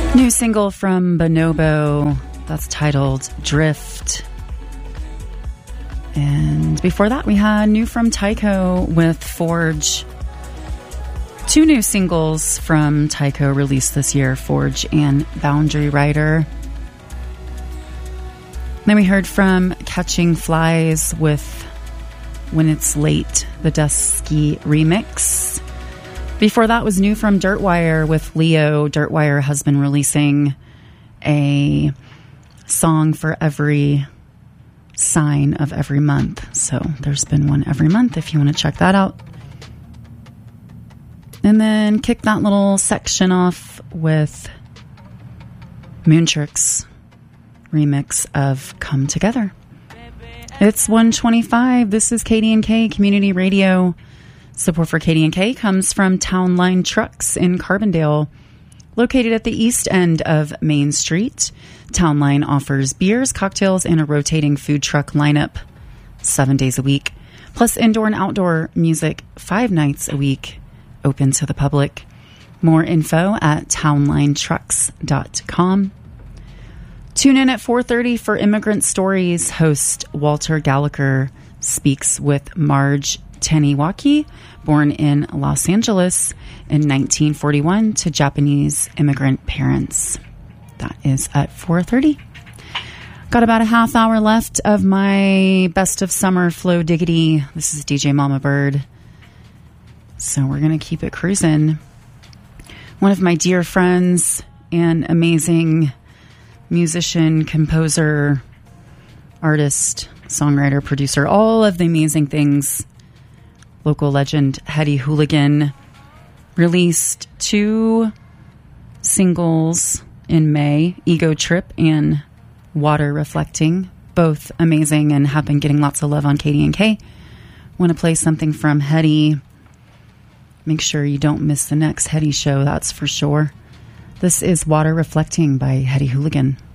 New single from Bonobo that's titled Drift. And before that, we had new from Tycho with Forge. Two new singles from Tycho released this year, Forge and Boundary Rider. Then we heard from Catching Flies with When It's Late, the Dusky remix. Before that was new from Dirtwire with Leo. Dirtwire has been releasing a song for every sign of every month. So there's been one every month if you want to check that out. And then kick that little section off with Moontrix remix of Come Together. It's 1:25. This is KD&K Community Radio. Support for KD&K comes from Town Line Trucks in Carbondale. Located at the east end of Main Street, Town Line offers beers, cocktails, and a rotating food truck lineup 7 days a week, plus indoor and outdoor music 5 nights a week, open to the public. More info at townlinetrucks.com. Tune in at 4:30 for Immigrant Stories. Host Walter Gallagher speaks with Marge Taniwaki, born in Los Angeles in 1941 to Japanese immigrant parents. That is at 4:30. Got about a half hour left of my Best of Summer Flow Diggity. This is DJ Mama Bird. So we're going to keep it cruising. One of my dear friends and amazing musician, composer, artist, songwriter, producer, all of the amazing things. Local legend Hetty Hooligan released 2 singles in May, Ego Trip and Water Reflecting, both amazing and have been getting lots of love on KD&K. Want to play something from Hetty? Make sure you don't miss the next Hetty show, that's for sure. This is Water Reflecting by Hetty Hooligan.